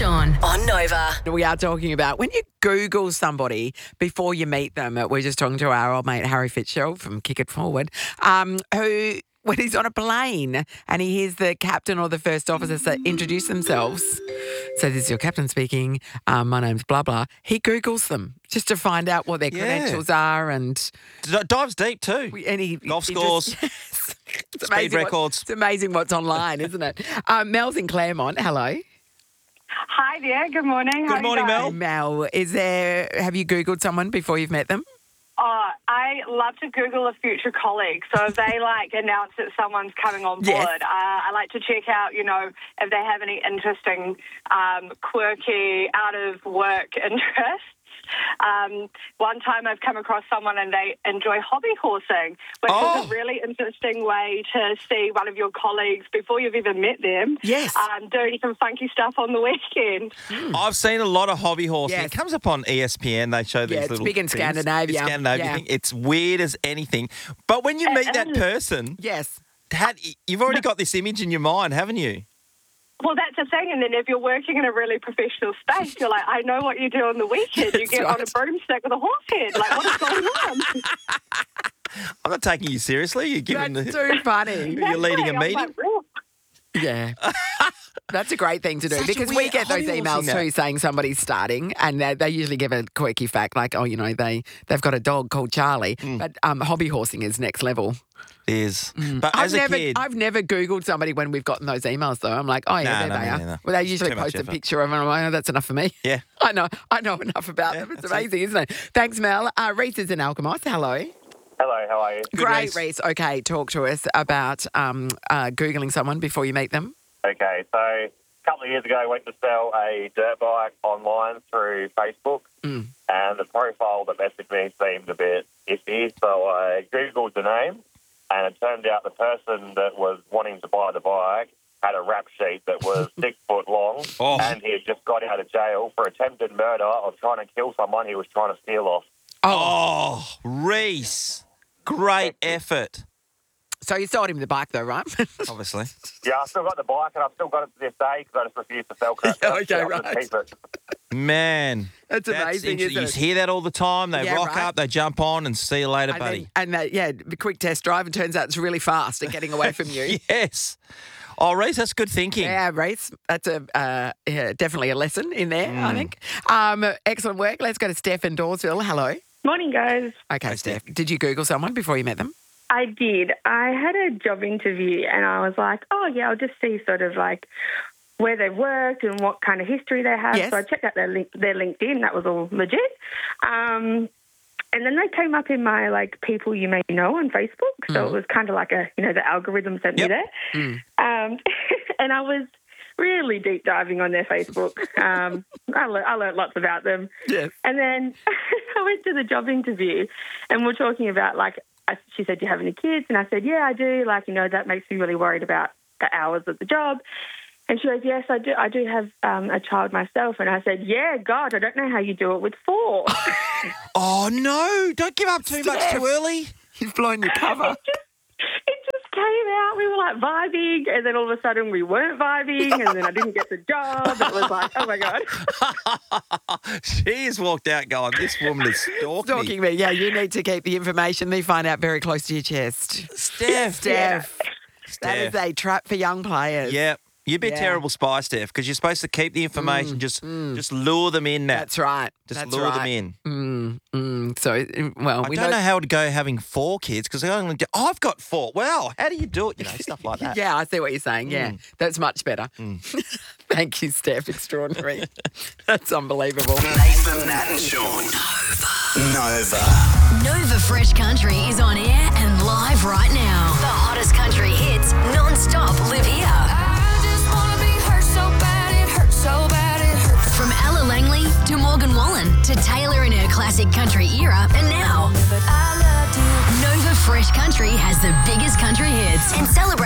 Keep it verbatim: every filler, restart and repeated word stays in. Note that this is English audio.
Sean on Nova. We are talking about when you Google somebody before you meet them. We're just talking to our old mate Harry Fitzgerald from Kick It Forward, um, who, when he's on a plane and he hears the captain or the first officer say, introduce themselves, so this is your captain speaking, um, my name's blah, blah, he Googles them just to find out what their Yeah. credentials are and... D- Dives deep too. and he, Golf he scores, just- yes. It's speed amazing what- records. it's amazing what's online, isn't it? Um, Mel's in Claremont. Hello. Hi there. Good morning. How Good are morning, you Mel. guys? Mel, is there, have you Googled someone before you've met them? Oh, I love to Google a future colleague. So if they like announce that someone's coming on board, Yes. uh, I like to check out, you know, if they have any interesting, um, quirky, out of work interests. Um, one time I've come across someone and they enjoy hobby horsing, which Oh. is a really interesting way to see one of your colleagues before you've even met them. Yes. Um, doing some funky stuff on the weekend. I've seen a lot of hobby horsing. Yes. It comes up on E S P N. They show these Yeah, it's little big in things. Scandinavia. It's Scandinavia Yeah. thing. It's weird as anything. But when you meet that person, Yes. had, you've already got this image in your mind, haven't you? Well, that's the thing. And then if you're working in a really professional space, you're like, I know what you do on the weekend. You That's get on a right. broomstick with a horse head. Like, what is going on? I'm not taking you seriously. You're giving That's the, too funny. you're leading a I'm meeting. like, "Oh." Yeah. That's a great thing to do Such a because we weird get those hobby emails horsing too that. saying somebody's starting and they, they usually give a quirky fact like, oh, you know, they, they've got a dog called Charlie. Mm. But um, hobby horsing is next level. It is. But I've as a never, kid, I've never Googled somebody when we've gotten those emails though. I'm like, oh yeah, No, there no, they no, are. no, no. Well, they It's usually too much post a effort. picture of them and I'm like, oh, that's enough for me. yeah. I know, I know enough about Yeah, them. It's that's it. amazing, isn't it? Thanks, Mel. Uh, Reese is in Alkimos. Hello. Hello, how are you? Good, Great, Reese. Reese. Okay, talk to us about um, uh, Googling someone before you meet them. Okay, so a couple of years ago, I went to sell a dirt bike online through Facebook, Mm. and the profile that messaged me seemed a bit iffy, so I Googled the name, and it turned out the person that was wanting to buy the bike had a rap sheet that was six foot long, Oh. and he had just got out of jail for attempted murder of trying to kill someone he was trying to steal off. Oh, Reese. Great effort, So you sold him the bike though, right? obviously. Yeah, I've still got the bike, and I've still got it to this day because I just refuse to sell crap. Okay, I'll just right. keep it. Man. That's amazing, inter- isn't You it? hear that all the time. They Yeah, rock right. up, they jump on, and see you later, And, buddy. then, and that, yeah, the quick test drive, and turns out it's really fast at getting away from you. Yes. Oh, Reese, that's good thinking. Yeah, Reese, that's a uh, yeah, definitely a lesson in there, I Mm. think. Um, excellent work. Let's go to Steph in Dawesville. Hello. Morning, guys. Okay, Hi, Steph. Steph. Did you Google someone before you met them? I did. I had a job interview and I was like, oh, yeah, I'll just see sort of like where they've worked and what kind of history they have. Yes. So I checked out their link, their LinkedIn. That was all legit. Um, and then they came up in my, like, people you may know on Facebook. So it was kind of like a, you know, the algorithm sent Yep. me there. Um, and I was really deep diving on their Facebook. Um, I, le- I learned lots about them. Yes. And then I went to the job interview and we're talking about, like, I, she said, do you have any kids? And I said, yeah, I do. Like, you know, that makes me really worried about the hours of the job. And she goes, yes, I do. I do have um, a child myself. And I said, yeah, God, I don't know how you do it with four. Oh, no. Don't give up too much Steph. too early. You've blown your cover. It just came out. We were like vibing, and then all of a sudden we weren't vibing, and then I didn't get the job. It was like, oh my God. She has walked out going, this woman is stalking me. Stalking me. Yeah, you need to keep the information they find out very close to your chest. Steph. Steph. That is Steph. a trap for young players. Yeah. You'd be Yeah. a terrible spy, Steph, because you're supposed to keep the information, just just lure them in. Nat. That's right. Just That's lure right. them in. Mm, mm. So, well, I we don't know how to go having four kids because I only do, I've got four. Wow, how do you do it? You know, stuff like that. Yeah, I see what you're saying. Yeah, that's much better. Thank you, Steph. Extraordinary. That's unbelievable. Nathan, Nat and Sean. Nova. Nova Fresh Country is on air and live right now. The hottest country hits non-stop live here. I just wanna be hurt so bad, it hurts so bad, it hurts. From Ella Langley to Morgan Wallen to Taylor in her classic country era, and now But I loved you. Nova Fresh Country has the biggest country hits and celebrates